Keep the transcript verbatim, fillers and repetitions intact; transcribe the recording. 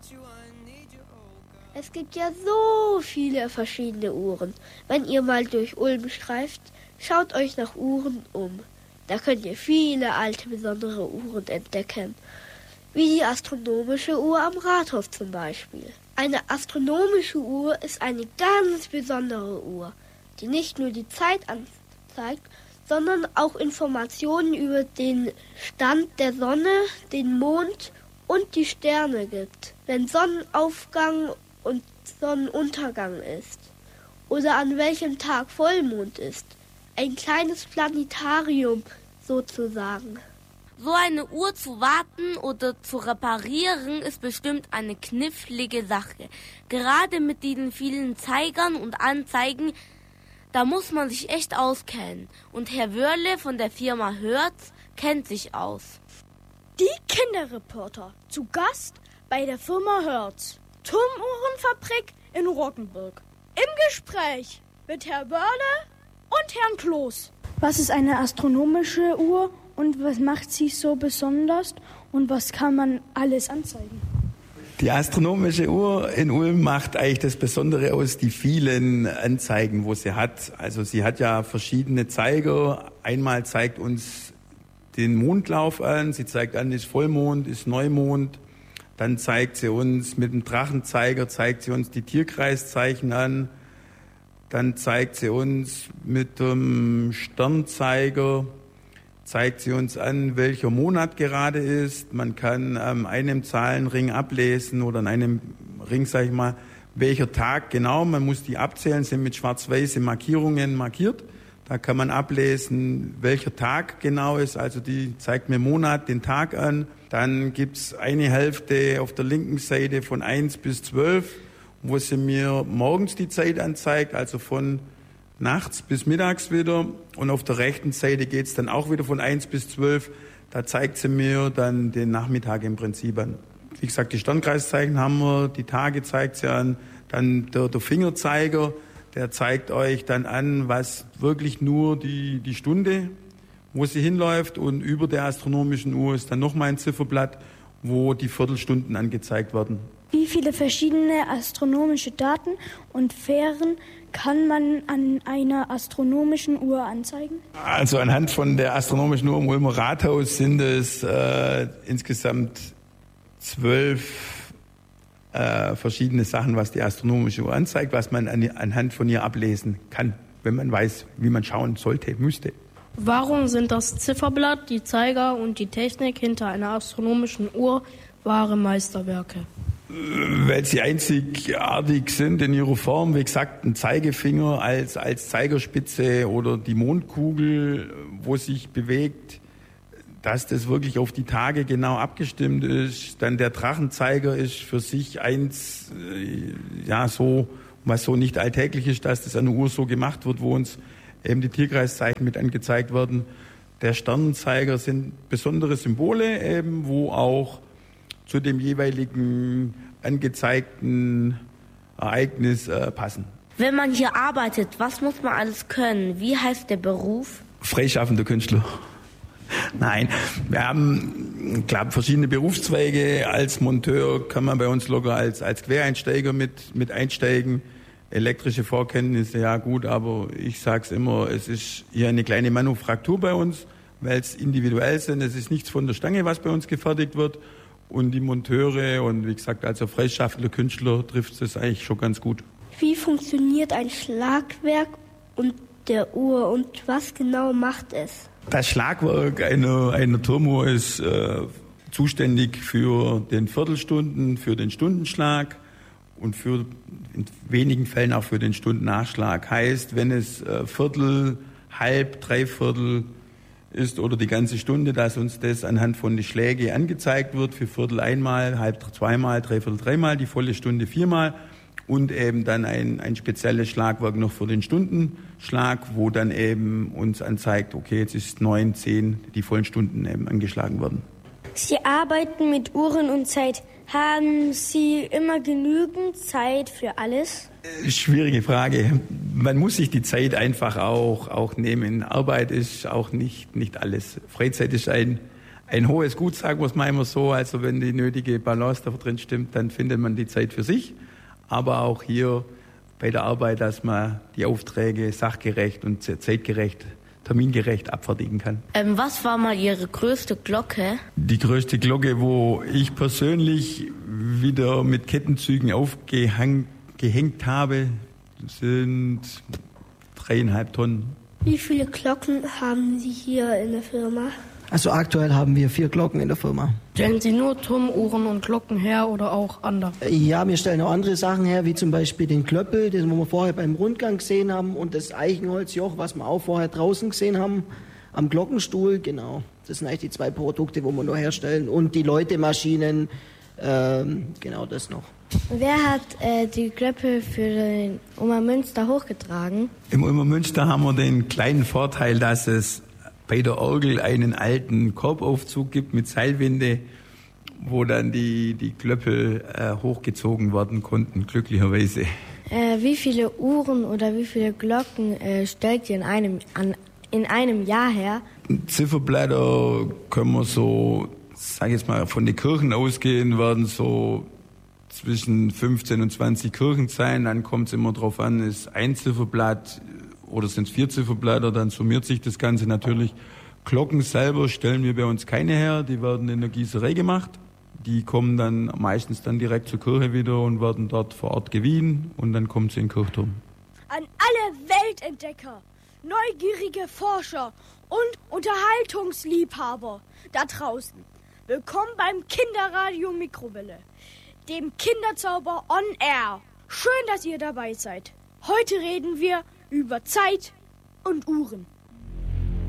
Es gibt ja so viele verschiedene Uhren. Wenn ihr mal durch Ulm streift, schaut euch nach Uhren um. Da könnt ihr viele alte, besondere Uhren entdecken. Wie die astronomische Uhr am Rathaus zum Beispiel. Eine astronomische Uhr ist eine ganz besondere Uhr, die nicht nur die Zeit anzeigt, sondern auch Informationen über den Stand der Sonne, den Mond und die Sterne gibt. Wenn Sonnenaufgang und Sonnenuntergang ist oder an welchem Tag Vollmond ist. Ein kleines Planetarium sozusagen. So eine Uhr zu warten oder zu reparieren ist bestimmt eine knifflige Sache. Gerade mit diesen vielen Zeigern und Anzeigen, da muss man sich echt auskennen. Und Herr Wörle von der Firma Hertz kennt sich aus. Die Kinderreporter zu Gast bei der Firma Hertz. Turmuhrenfabrik in Rockenburg. Im Gespräch mit Herr Wörle und Herrn Kloß. Was ist eine astronomische Uhr und was macht sie so besonders und was kann man alles anzeigen? Die astronomische Uhr in Ulm macht eigentlich das Besondere aus, die vielen Anzeigen, wo sie hat. Also sie hat ja verschiedene Zeiger. Einmal zeigt uns den Mondlauf an, sie zeigt an, ist Vollmond, ist Neumond. Dann zeigt sie uns mit dem Drachenzeiger, zeigt sie uns die Tierkreiszeichen an. Dann zeigt sie uns mit dem Sternzeiger, zeigt sie uns an, welcher Monat gerade ist. Man kann an einem Zahlenring ablesen oder an einem Ring, sag ich mal, welcher Tag genau. Man muss die abzählen, sind mit schwarz-weißen Markierungen markiert. Da kann man ablesen, welcher Tag genau ist. Also die zeigt mir Monat, den Tag an. Dann gibt's eine Hälfte auf der linken Seite von eins bis zwölf, wo sie mir morgens die Zeit anzeigt, also von nachts bis mittags wieder. Und auf der rechten Seite geht's dann auch wieder von eins bis zwölf. Da zeigt sie mir dann den Nachmittag im Prinzip an. Wie gesagt, die Sternkreiszeichen haben wir, die Tage zeigt sie an. Dann der, der Fingerzeiger, der zeigt euch dann an, was wirklich nur die, die Stunde, wo sie hinläuft. Und über der astronomischen Uhr ist dann nochmal ein Zifferblatt, wo die Viertelstunden angezeigt werden. Wie viele verschiedene astronomische Daten und Sphären kann man an einer astronomischen Uhr anzeigen? Also anhand von der astronomischen Uhr im Ulmer Rathaus sind es äh, insgesamt zwölf äh, verschiedene Sachen, was die astronomische Uhr anzeigt, was man an, anhand von ihr ablesen kann, wenn man weiß, wie man schauen sollte, müsste. Warum sind das Zifferblatt, die Zeiger und die Technik hinter einer astronomischen Uhr wahre Meisterwerke? Weil sie einzigartig sind in ihrer Form. Wie gesagt, ein Zeigefinger als, als Zeigerspitze oder die Mondkugel, wo sich bewegt, dass das wirklich auf die Tage genau abgestimmt ist. Dann der Drachenzeiger ist für sich eins, ja, so, was so nicht alltäglich ist, dass das an der Uhr so gemacht wird, wo uns eben die Tierkreiszeichen mit angezeigt werden. Der Sternenzeiger sind besondere Symbole, eben, wo auch zu dem jeweiligen angezeigten Ereignis äh, passen. Wenn man hier arbeitet, was muss man alles können? Wie heißt der Beruf? Freischaffender Künstler. Nein, wir haben klar verschiedene Berufszweige. Als Monteur kann man bei uns locker als, als Quereinsteiger mit, mit einsteigen. Elektrische Vorkenntnisse, ja gut, aber ich sag's immer, es ist hier eine kleine Manufaktur bei uns, weil es individuell sind. Es ist nichts von der Stange, was bei uns gefertigt wird. Und die Monteure und wie gesagt, als freischaffender Künstler trifft es eigentlich schon ganz gut. Wie funktioniert ein Schlagwerk und der Uhr und was genau macht es? Das Schlagwerk einer, einer Turmuhr ist äh, zuständig für den Viertelstunden, für den Stundenschlag und für in wenigen Fällen auch für den Stundennachschlag. Heißt, wenn es äh, Viertel, halb, dreiviertel ist oder die ganze Stunde, dass uns das anhand von den Schlägen angezeigt wird, für Viertel einmal, halb zweimal, dreiviertel dreimal, die volle Stunde viermal und eben dann ein, ein spezielles Schlagwerk noch für den Stundenschlag, wo dann eben uns anzeigt, okay, jetzt ist neun, zehn, die vollen Stunden eben angeschlagen werden. Sie arbeiten mit Uhren und Zeit. Haben Sie immer genügend Zeit für alles? Schwierige Frage. Man muss sich die Zeit einfach auch, auch nehmen. Arbeit ist auch nicht, nicht alles. Freizeit ist ein, ein hohes Gut, sagen wir es mal immer so. Also wenn die nötige Balance da drin stimmt, dann findet man die Zeit für sich. Aber auch hier bei der Arbeit, dass man die Aufträge sachgerecht und zeitgerecht, termingerecht abfertigen kann. Ähm, was war mal Ihre größte Glocke? Die größte Glocke, wo ich persönlich wieder mit Kettenzügen aufgehängt habe, sind dreieinhalb Tonnen. Wie viele Glocken haben Sie hier in der Firma? Also aktuell haben wir vier Glocken in der Firma. Stellen Sie nur Turmuhren und Glocken her oder auch andere? Ja, wir stellen auch andere Sachen her, wie zum Beispiel den Klöppel, den wir vorher beim Rundgang gesehen haben, und das Eichenholzjoch, was wir auch vorher draußen gesehen haben, am Glockenstuhl, genau. Das sind eigentlich die zwei Produkte, wo wir nur herstellen. Und die Läutemaschinen, ähm, genau das noch. Wer hat äh, die Glöppel für den Ulmer Münster hochgetragen? Im Ulmer Münster haben wir den kleinen Vorteil, dass es bei der Orgel einen alten Korbaufzug gibt mit Seilwinde, wo dann die, die Glöppel äh, hochgezogen werden konnten, glücklicherweise. Äh, wie viele Uhren oder wie viele Glocken äh, stellt ihr in einem, an, in einem Jahr her? Zifferblätter können wir so, sag ich jetzt mal, von den Kirchen ausgehen, werden so zwischen fünfzehn und zwanzig Kirchen sein. Dann kommt es immer drauf an, ist ein Zifferblatt oder sind es vier Zifferblätter, dann summiert sich das Ganze natürlich. Glocken selber stellen wir bei uns keine her, die werden in der Gießerei gemacht. Die kommen dann meistens dann direkt zur Kirche wieder und werden dort vor Ort gewiehen und dann kommen sie in den Kirchturm. An alle Weltentdecker, neugierige Forscher und Unterhaltungsliebhaber da draußen. Willkommen beim Kinderradio Mikrowelle, dem Kinderzauber on Air. Schön, dass ihr dabei seid. Heute reden wir über Zeit und Uhren.